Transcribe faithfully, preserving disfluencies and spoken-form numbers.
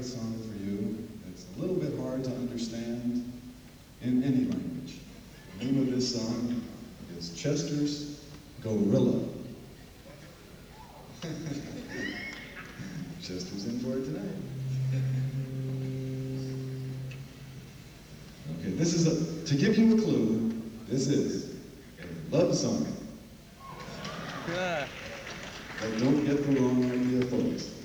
a song for you that's a little bit hard to understand in any language. The name of this song is Chester's Gorilla. Chester's in for it tonight. Okay, this is a, to give you a clue, this is a love song. Yeah. But don't get the wrong idea, folks.